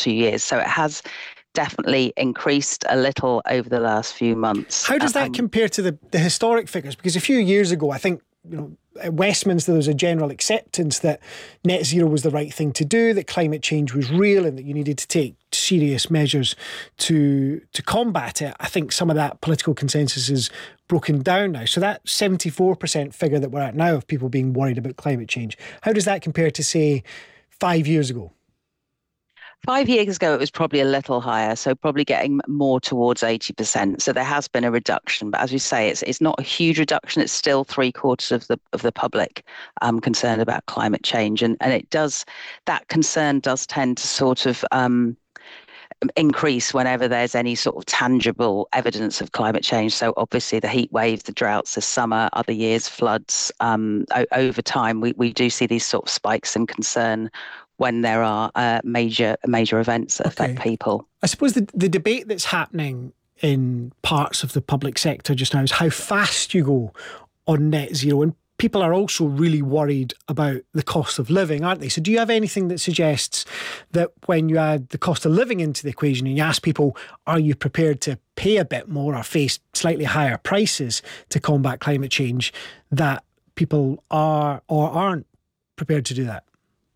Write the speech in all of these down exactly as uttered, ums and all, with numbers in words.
few years. So it has definitely increased a little over the last few months. How does that um, compare to the, the historic figures? Because a few years ago, I think, you know, at Westminster there was a general acceptance that net zero was the right thing to do, that climate change was real and that you needed to take serious measures to to combat it. I think some of that political consensus is broken down now. So that seventy-four percent figure that we're at now of people being worried about climate change, how does that compare to, say, five years ago? Five years ago, it was probably a little higher, so probably getting more towards eighty percent. So there has been a reduction, but as we say, it's it's not a huge reduction. It's still three quarters of the of the public um, concerned about climate change, and and it does that concern does tend to sort of um, increase whenever there's any sort of tangible evidence of climate change. So obviously the heat waves, the droughts this summer, other years floods. Um, o- over time, we we do see these sort of spikes in concern when there are uh, major major events that okay. affect people. I suppose the, the debate that's happening in parts of the public sector just now is how fast you go on net zero. And people are also really worried about the cost of living, aren't they? So do you have anything that suggests that when you add the cost of living into the equation and you ask people, are you prepared to pay a bit more or face slightly higher prices to combat climate change, that people are or aren't prepared to do that?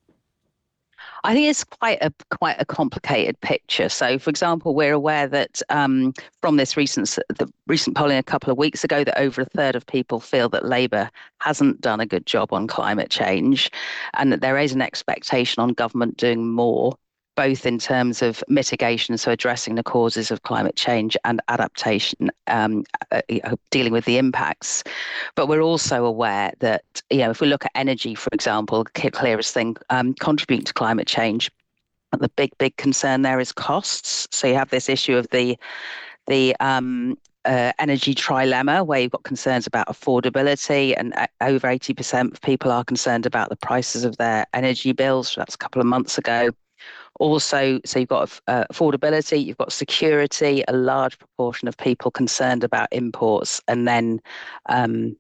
I think it's quite a quite a complicated picture. So, for example, we're aware that um, from this recent the recent polling a couple of weeks ago, that over a third of people feel that Labour hasn't done a good job on climate change, and that there is an expectation on government doing more, both in terms of mitigation, so addressing the causes of climate change, and adaptation, um, uh, dealing with the impacts. But we're also aware that, you know, if we look at energy, for example, the clearest thing um, contributing to climate change, the big, big concern there is costs. So you have this issue of the the um, uh, energy trilemma, where you've got concerns about affordability, and uh, over eighty percent of people are concerned about the prices of their energy bills. So that's a couple of months ago. Also, so you've got uh, affordability, you've got security, a large proportion of people concerned about imports, and then um,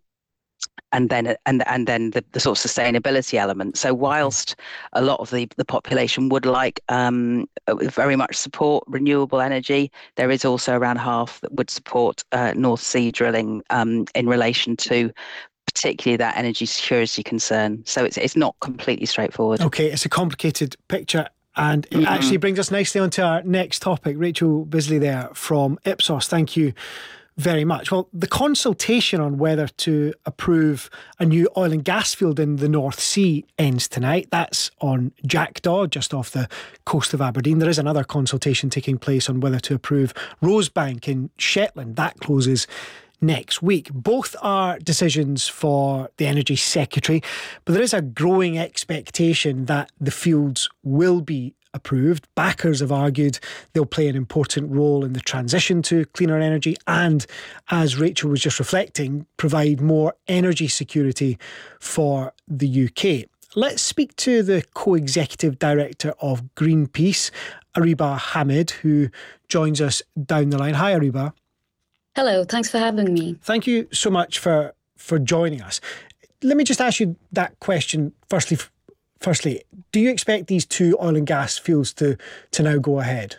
and then and and then the, the sort of sustainability element. So whilst a lot of the, the population would like um, very much support renewable energy, there is also around half that would support uh, North Sea drilling um, in relation to particularly that energy security concern. So it's it's not completely straightforward. Okay, it's a complicated picture. And it mm-hmm. actually brings us nicely onto our next topic. Rachel Bisley there from Ipsos, thank you very much. Well, the consultation on whether to approve a new oil and gas field in the North Sea ends tonight. That's on Jackdaw, just off the coast of Aberdeen. There is another consultation taking place on whether to approve Rosebank in Shetland. That closes next week. Both are decisions for the Energy Secretary, but there is a growing expectation that the fields will be approved. Backers have argued they'll play an important role in the transition to cleaner energy and, as Rachel was just reflecting, provide more energy security for the U K. Let's speak to the co-executive director of Greenpeace, Ariba Hamid, who joins us down the line. Hi, Ariba. Hello, thanks for having me. Thank you so much for, for joining us. Let me just ask you that question firstly. Firstly, do you expect these two oil and gas fields to, to now go ahead?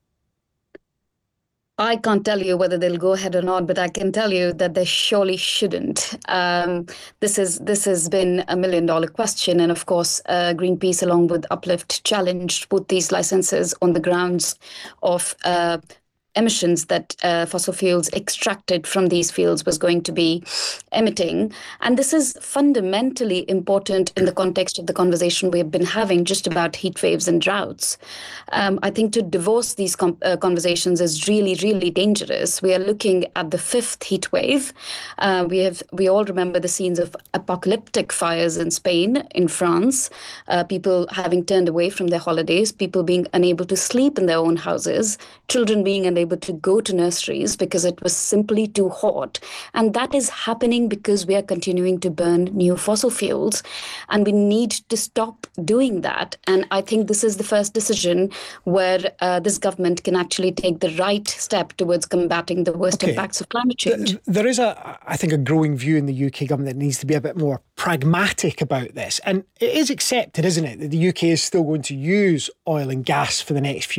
I can't tell you whether they'll go ahead or not, but I can tell you that they surely shouldn't. Um, this is this has been a million dollar question. And of course, uh, Greenpeace, along with Uplift, challenged both these licenses on the grounds of uh, emissions that uh, fossil fuels extracted from these fields was going to be emitting. And this is fundamentally important in the context of the conversation we've been having just about heat waves and droughts. Um, I think to divorce these com- uh, conversations is really, really dangerous. We are looking at the fifth heat wave. Uh, we have we all remember the scenes of apocalyptic fires in Spain, in France, uh, people having turned away from their holidays, people being unable to sleep in their own houses, children being unable able to go to nurseries because it was simply too hot. And that is happening because we are continuing to burn new fossil fuels. And we need to stop doing that. And I think this is the first decision where uh, this government can actually take the right step towards combating the worst okay. impacts of climate change. There is, a, I think, a growing view in the U K government that needs to be a bit more pragmatic about this. And it is accepted, isn't it, that the U K is still going to use oil and gas for the next few